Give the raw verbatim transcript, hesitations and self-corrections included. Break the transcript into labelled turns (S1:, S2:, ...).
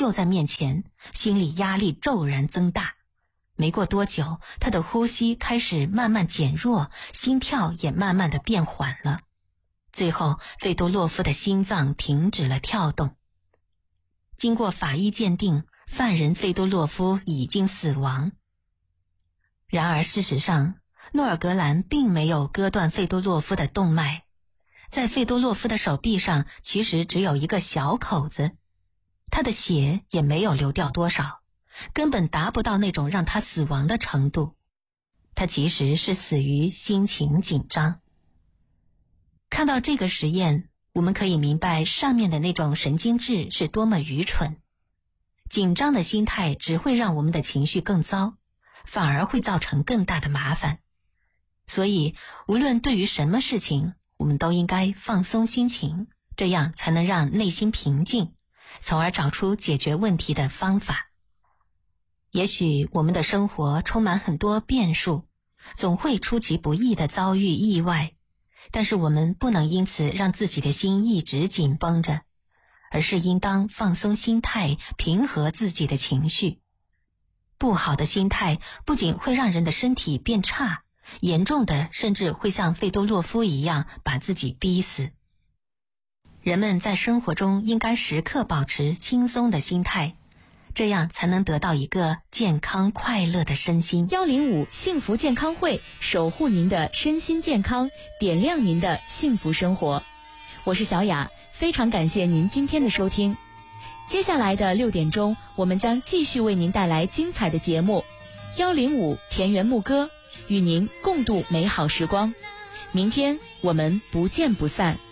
S1: 就在面前，心理压力骤然增大。没过多久，他的呼吸开始慢慢减弱，心跳也慢慢的变缓了。最后，费多洛夫的心脏停止了跳动。经过法医鉴定，犯人费多洛夫已经死亡。然而事实上，诺尔格兰并没有割断费多洛夫的动脉，在费多洛夫的手臂上其实只有一个小口子，他的血也没有流掉多少，根本达不到那种让他死亡的程度。他其实是死于心情紧张。看到这个实验，我们可以明白上面的那种神经质是多么愚蠢。紧张的心态只会让我们的情绪更糟，反而会造成更大的麻烦。所以无论对于什么事情，我们都应该放松心情，这样才能让内心平静，从而找出解决问题的方法。也许我们的生活充满很多变数，总会出其不意地遭遇意外，但是我们不能因此让自己的心一直紧绷着，而是应当放松心态，平和自己的情绪。不好的心态不仅会让人的身体变差，严重的甚至会像费多洛夫一样把自己逼死。人们在生活中应该时刻保持轻松的心态，这样才能得到一个健康快乐的身心。
S2: 一零五幸福健康会，守护您的身心健康，点亮您的幸福生活。我是小雅，非常感谢您今天的收听。接下来的六点钟，我们将继续为您带来精彩的节目。一零五田园牧歌，与您共度美好时光。明天我们不见不散。